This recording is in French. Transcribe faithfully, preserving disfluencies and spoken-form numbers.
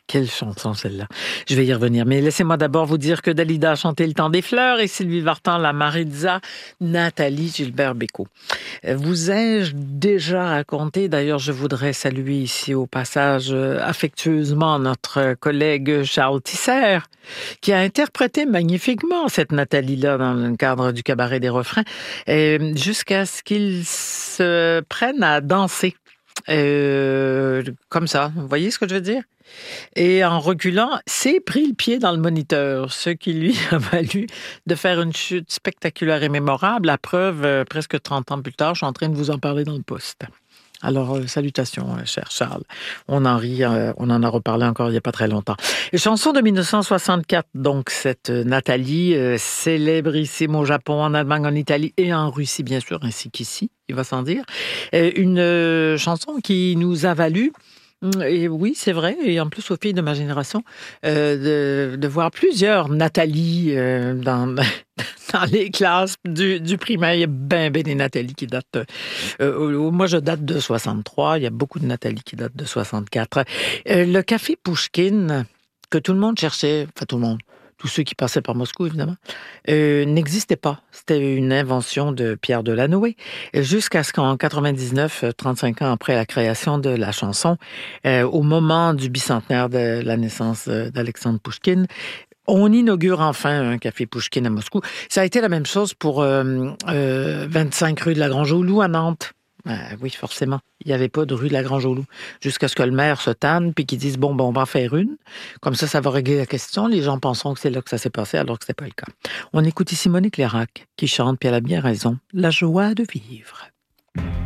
Quelle chanson celle-là. Je vais y revenir. Mais laissez-moi d'abord vous dire que Dalida a chanté Le temps des fleurs et Sylvie Vartan la Maritza, Nathalie Gilbert-Bécaud. Vous ai-je déjà raconté, d'ailleurs je voudrais saluer ici au passage affectueusement notre collègue Charles Tisser, qui a interprété magnifiquement cette Nathalie-là dans le cadre du cabaret des refrains, jusqu'à ce qu'il se prenne à danser. Euh, comme ça, vous voyez ce que je veux dire? Et en reculant, s'est pris le pied dans le moniteur, ce qui lui a valu de faire une chute spectaculaire et mémorable. À preuve, euh, presque trente ans plus tard, je suis en train de vous en parler dans le poste. Alors, euh, salutations, euh, cher Charles. On en rit, euh, on en a reparlé encore il n'y a pas très longtemps. Et chanson de dix-neuf cent soixante-quatre, donc cette euh, Nathalie, euh, célébrissime au Japon, en Allemagne, en Italie et en Russie, bien sûr, ainsi qu'ici, il va sans dire. Euh, une euh, chanson qui nous a valu, et oui, c'est vrai, et en plus aux filles de ma génération, euh, de, de voir plusieurs Nathalie euh, dans, dans les classes du, du primaire. Il y a bien, bien des Nathalie qui datent... Euh, moi, je date de soixante-trois, il y a beaucoup de Nathalie qui datent de soixante-quatre. Euh, le café Pouchkine, que tout le monde cherchait, enfin tout le monde, tous ceux qui passaient par Moscou, évidemment, euh, n'existait pas. C'était une invention de Pierre Delanoë, jusqu'à ce qu'en quatre-vingt-dix-neuf, trente-cinq ans après la création de la chanson, euh, au moment du bicentenaire de la naissance d'Alexandre Pouchkine, on inaugure enfin un café Pouchkine à Moscou. Ça a été la même chose pour euh, euh, vingt-cinq rue de la Grange-au-Loup à Nantes. Euh, oui, forcément. Il n'y avait pas de rue de la Grange-au-Loup. Jusqu'à ce que le maire se tanne puis qu'ils disent, bon, bon, on va en faire une. Comme ça, ça va régler la question. Les gens penseront que c'est là que ça s'est passé, alors que ce n'était pas le cas. On écoute ici Monique Lérac, qui chante, puis elle a bien raison, La joie de vivre.